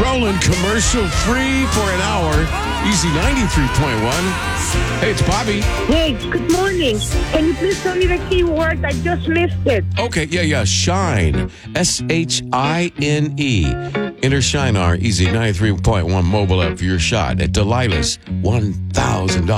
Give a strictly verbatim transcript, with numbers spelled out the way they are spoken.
rolling commercial free for an hour. Easy ninety-three point one. Hey, it's Bobby. Hey, good morning. Can you please tell me the key word? I just missed it. Okay, yeah, yeah. Shine. S H I N E. Enter Shine, our Easy ninety-three point one mobile app for your shot at Delilah's one thousand dollars.